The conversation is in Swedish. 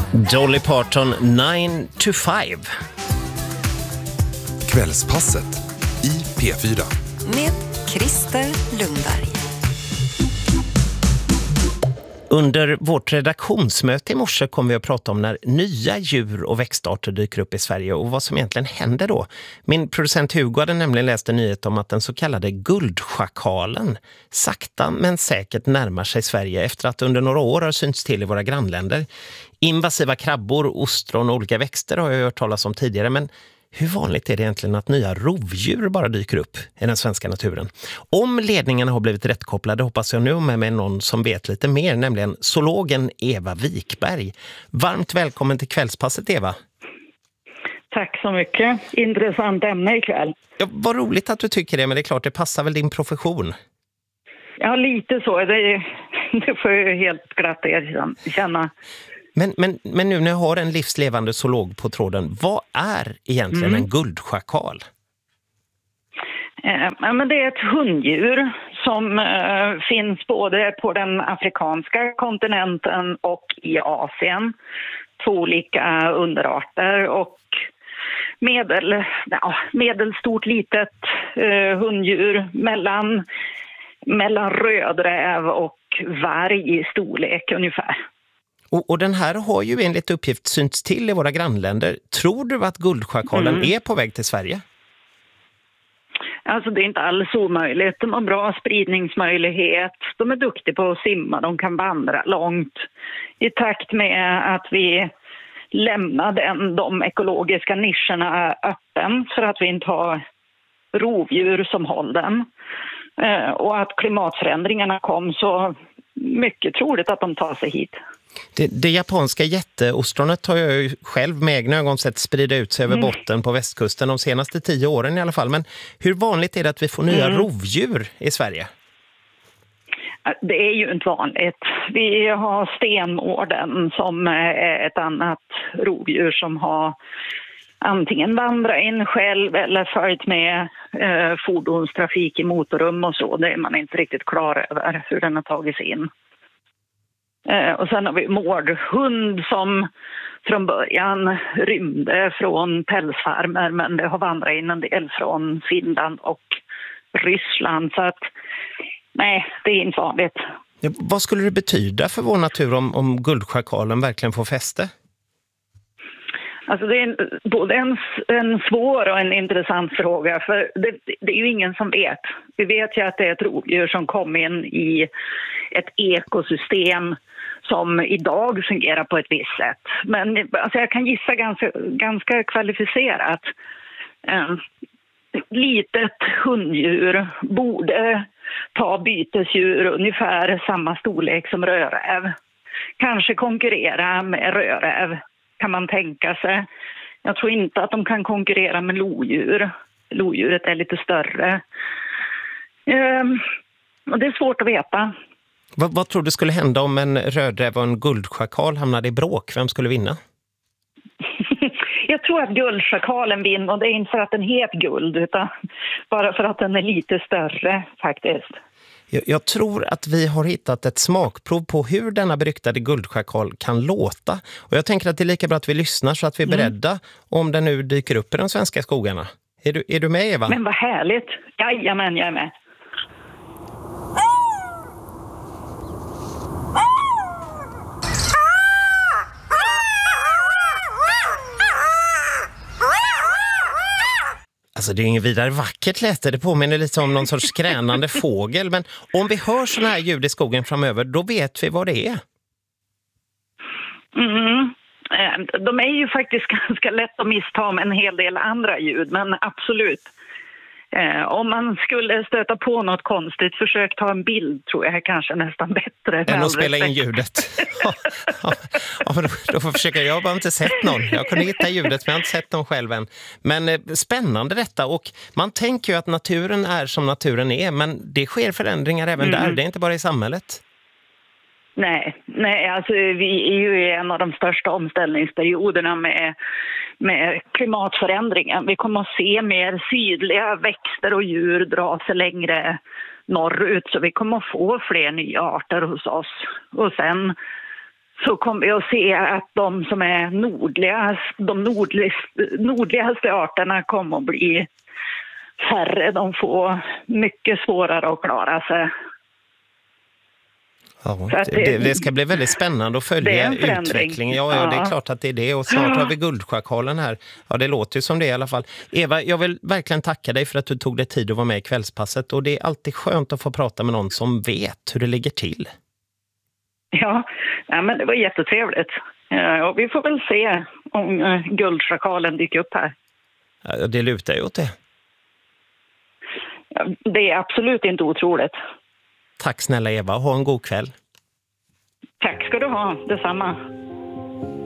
Dolly Parton, 9 to 5. Kvällspasset i P4. Med Christer Lundberg. Under vårt redaktionsmöte i morse kom vi att prata om när nya djur- och växtarter dyker upp i Sverige och vad som egentligen händer då. Min producent Hugo hade nämligen läst en nyhet om att den så kallade guldschakalen sakta men säkert närmar sig Sverige efter att under några år har synts till i våra grannländer. Invasiva krabbor, ostron och olika växter har jag hört talas om tidigare, men hur vanligt är det egentligen att nya rovdjur bara dyker upp i den svenska naturen? Om ledningarna har blivit rättkopplade hoppas jag nu med mig någon som vet lite mer, nämligen zoologen Eva Wikberg. Varmt välkommen till Kvällspasset, Eva. Tack så mycket. Intressant ämne ikväll. Ja, vad roligt att du tycker det, men det är klart det passar väl din profession. Ja, lite så. Det får jag helt glatt erkänna. Men nu när jag har en livslevande zoolog på tråden, vad är egentligen en guldschakal? Men det är ett hunddjur som finns både på den afrikanska kontinenten och i Asien. 2 olika underarter och medelstort litet hunddjur mellan rödräv och varg i storlek ungefär. Och den här har ju enligt uppgift synts till i våra grannländer. Tror du att guldschakalen är på väg till Sverige? Alltså det är inte alls omöjligt. De har bra spridningsmöjlighet. De är duktiga på att simma. De kan vandra långt. I takt med att vi lämnar de ekologiska nischerna öppen för att vi inte har rovdjur som håller den. Och att klimatförändringarna kom så mycket troligt att de tar sig hit. Det japanska jätteostronet har jag ju själv med egna ögon sett sprida ut sig över botten på västkusten de senaste 10 åren i alla fall. Men hur vanligt är det att vi får nya rovdjur i Sverige? Det är ju inte vanligt. Vi har stenmården som är ett annat rovdjur som har antingen vandrat in själv eller följt med fordonstrafik i motorrum och så. Det är man inte riktigt klar över hur den har tagits in. Och sen har vi mårdhund som från början rymde från pälsfarmer, men det har vandrat in en del från Finland och Ryssland. Så att nej, det är inte vanligt. Ja, vad skulle det betyda för vår natur om guldschakalen verkligen får fäste? Alltså det är både en svår och en intressant fråga, för det är ju ingen som vet. Vi vet ju att det är ett rovdjur som kom in i ett ekosystem som idag fungerar på ett visst sätt. Men alltså jag kan gissa ganska kvalificerat. Litet hunddjur borde ta bytesdjur ungefär samma storlek som rödräv. Kanske konkurrera med rödräv. Kan man tänka sig. Jag tror inte att de kan konkurrera med lodjur. Lodjuret är lite större. Och det är svårt att veta. Vad tror du skulle hända om en rödräv och en guldschakal hamnade i bråk? Vem skulle vinna? Jag tror att guldschakalen vinner, och det är inte för att den heter guld utan bara för att den är lite större faktiskt. Jag tror att vi har hittat ett smakprov på hur denna beryktade guldschakal kan låta. Och jag tänker att det är lika bra att vi lyssnar så att vi är beredda om den nu dyker upp i de svenska skogarna. Är du med, Eva? Men vad härligt. Jajamän, jag är med. Alltså det är ingen vidare vackert läte, det påminner lite om någon sorts skränande fågel. Men om vi hör såna här ljud i skogen framöver, då vet vi vad det är. De är ju faktiskt ganska lätt att missta med en hel del andra ljud, men absolut. Om man skulle stöta på något konstigt, försök ta en bild, tror jag kanske nästan bättre. Än att spela in ljudet. Ja, då får jag försöka. Jag har bara inte sett någon. Jag kunde hitta ljudet, men jag har inte sett någon själv än. Men spännande detta. Och man tänker ju att naturen är som naturen är, men det sker förändringar även där. Det är inte bara i samhället. Nej, alltså vi är ju i en av de största omställningsperioderna med klimatförändringen. Vi kommer att se mer sydliga växter och djur dra sig längre norrut, så vi kommer att få fler nya arter hos oss. Och sen så kommer vi att se att de som är nordligaste arterna kommer att bli färre. De får mycket svårare att klara sig. Ja, det ska bli väldigt spännande att följa utvecklingen. Ja, det är klart att det är det. Och snart har vi guldschakalen här. Ja, det låter ju som det i alla fall. Eva, jag vill verkligen tacka dig för att du tog dig tid att vara med i Kvällspasset. Och det är alltid skönt att få prata med någon som vet hur det ligger till. Ja, men det var jättetrevligt. Och vi får väl se om guldschakalen dyker upp här. Ja, det lutar ju åt det. Ja, det är absolut inte otroligt. Tack snälla Eva, ha en god kväll. Tack ska du ha, detsamma.